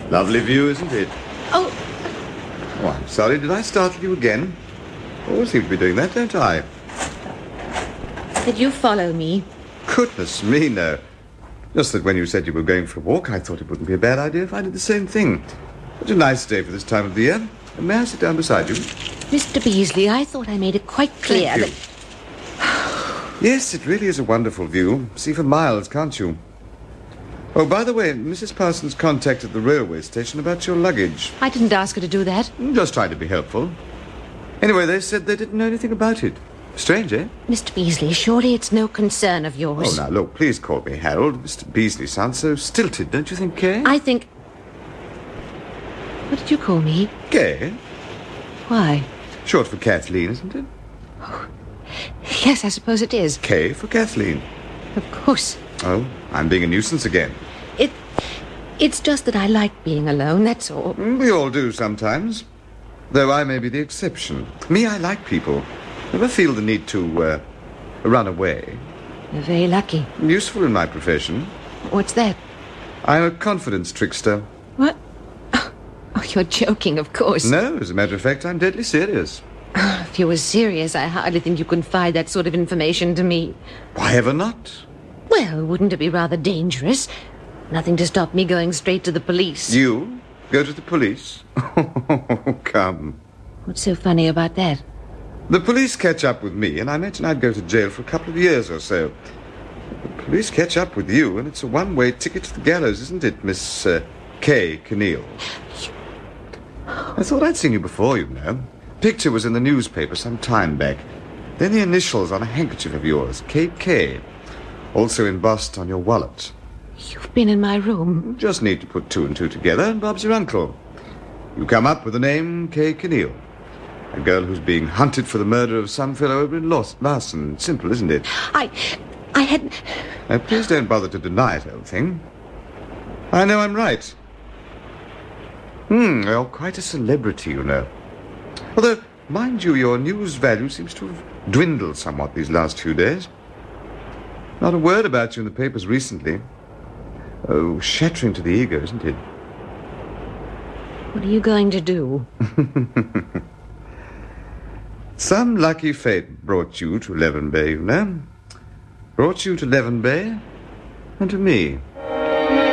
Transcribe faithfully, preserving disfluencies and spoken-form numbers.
Lovely view, isn't it? Oh. Oh, I'm sorry. Did I startle you again? Always seem to be doing that, don't I? Did you follow me? Goodness me, no. Just that when you said you were going for a walk, I thought it wouldn't be a bad idea if I did the same thing. Such a nice day for this time of the year. May I sit down beside you? Mister Beasley, I thought I made it quite clear Thank that... you. Yes, it really is a wonderful view. See for miles, can't you? Oh, by the way, Missus Parsons contacted the railway station about your luggage. I didn't ask her to do that. Just trying to be helpful. Anyway, they said they didn't know anything about it. Strange, eh? Mister Beasley, surely it's no concern of yours. Oh, now, look, please call me Harold. Mister Beasley sounds so stilted, don't you think, Kay? I think... What did you call me? Kay? Why? Short for Kathleen, isn't it? Oh, yes, I suppose it is. K for Kathleen. Of course. Oh, I'm being a nuisance again. It... It's just that I like being alone, that's all. We all do sometimes. Though I may be the exception. Me, I like people. Never feel the need to, uh, run away. You're very lucky. Useful in my profession. What's that? I'm a confidence trickster. What? Oh, you're joking, of course. No, as a matter of fact, I'm deadly serious. If you were serious, I hardly think you could confide that sort of information to me. Why ever not? Well, wouldn't it be rather dangerous? Nothing to stop me going straight to the police. You? Go to the police? Oh, come. What's so funny about that? The police catch up with me, and I imagine I'd go to jail for a couple of years or so. The police catch up with you, and it's a one-way ticket to the gallows, isn't it, Miss uh, Kay Keneal? I thought I'd seen you before, you know. Picture was in the newspaper some time back. Then the initials on a handkerchief of yours, K K. Also embossed on your wallet. You've been in my room. Just need to put two and two together, and Bob's your uncle. You come up with the name Kay Keneal. A girl who's being hunted for the murder of some fellow over in Larson. Simple, isn't it? I... I had... Now, please don't bother to deny it, old thing. I know I'm right. Hmm, you're quite a celebrity, you know. Although, mind you, your news value seems to have dwindled somewhat these last few days. Not a word about you in the papers recently. Oh, shattering to the ego, isn't it? What are you going to do? Some lucky fate brought you to Leven Bay, you know. Brought you to Leven Bay and to me.